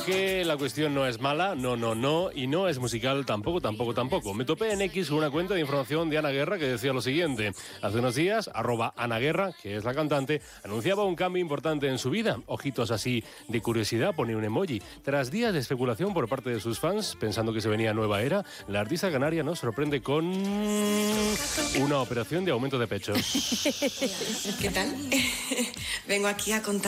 que la cuestión no es mala, no, y no es musical tampoco. Me topé en X con una cuenta de información de Ana Guerra que decía lo siguiente. Hace unos días, @AnaGuerra, que es la cantante, anunciaba un cambio importante en su vida. Ojitos así de curiosidad, ponía un emoji. Tras días de especulación por parte de sus fans, pensando que se venía nueva era, la artista canaria nos sorprende con una operación de aumento de pechos. ¿Qué tal? Vengo aquí a contar